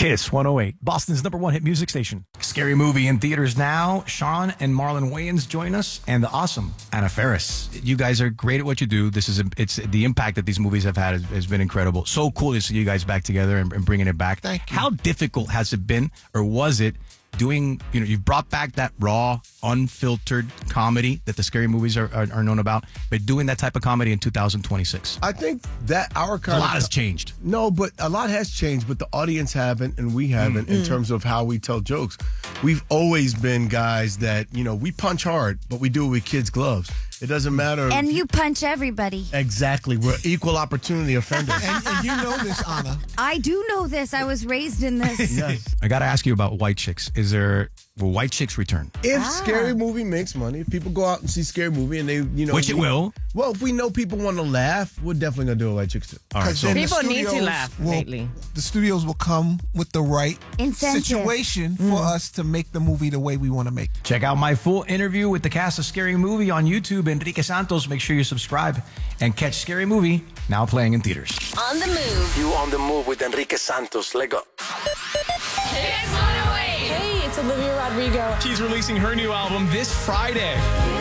Kiss 108, Boston's #1 hit music station. Scary Movie in theaters now. Sean and Marlon Wayans join us, and the awesome Anna Faris. You guys are great at what you do. It's the impact that these movies have had has been incredible. So cool to see you guys back together and bringing it back. Thank you. How difficult has it been, or was it, doing, you've brought back that raw, unfiltered comedy that the Scary Movies are known about, but doing that type of comedy in 2026? I think that our A lot has changed. No, but a lot has changed, but the audience haven't and we haven't in terms of how we tell jokes. We've always been guys that, we punch hard, but we do it with kids' gloves. It doesn't matter. And you punch everybody. Exactly. We're equal opportunity offenders. And you know this, Anna. I do know this. I was raised in this. Yes. I got to ask you about White Chicks. Will White Chicks return? If Scary Movie makes money, if people go out and see Scary Movie and they, Which it will. Well, if we know people want to laugh, we're definitely going to do a White Chicks too. All right, so Then the People need to studios laugh will- lately. The studios will come with the right Incentive. situation for us to make the movie the way we want to make it. check out my full interview with the cast of Scary Movie on YouTube. Enrique Santos, make sure you subscribe and catch Scary Movie, now playing in theaters. On the move. You on the move with Enrique Santos. Let go. Kiss 108. Hey, it's Olivia Rodrigo. She's releasing her new album this Friday.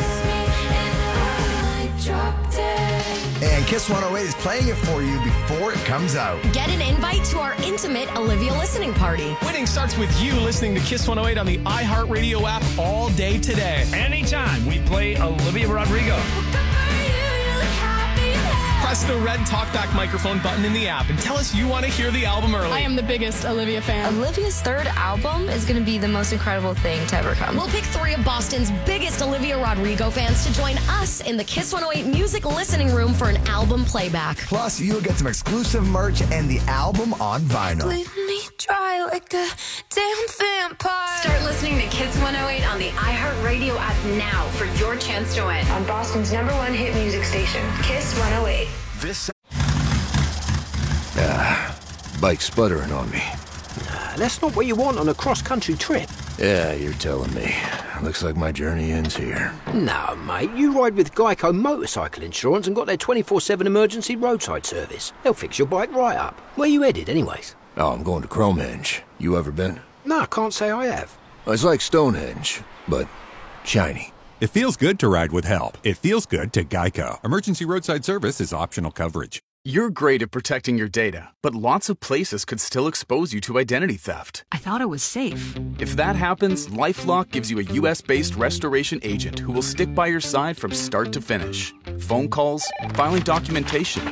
And Kiss 108 is playing it for you before it comes out. Get an invite to our intimate Olivia listening party. Winning starts with you listening to Kiss 108 on the iHeartRadio app all day today. Anytime we play Olivia Rodrigo. Press the red talkback microphone button in the app and tell us you want to hear the album early. I am the biggest Olivia fan. Olivia's third album is going to be the most incredible thing to ever come. We'll pick 3 of Boston's biggest Olivia Rodrigo fans to join us in the Kiss 108 music listening room for an album playback. Plus, you'll get some exclusive merch and the album on vinyl. Leave me dry like a damn vampire. Start listening to Kiss 108 on the iHeartRadio app now for your chance to win. On Boston's #1 hit music station, Kiss 108. Bike's sputtering on me. That's not what you want on a cross-country trip. Yeah, you're telling me. Looks like my journey ends here. No, mate, you ride with Geico Motorcycle Insurance and got their 24/7 emergency roadside service. They'll fix your bike right up. Where you headed, anyways? Oh, I'm going to Cromehenge. You ever been? No, I can't say I have. It's like Stonehenge, but shiny. It feels good to ride with help. It feels good to Geico. Emergency roadside service is optional coverage. You're great at protecting your data, but lots of places could still expose you to identity theft. I thought it was safe. If that happens, LifeLock gives you a U.S.-based restoration agent who will stick by your side from start to finish. Phone calls, filing documentation,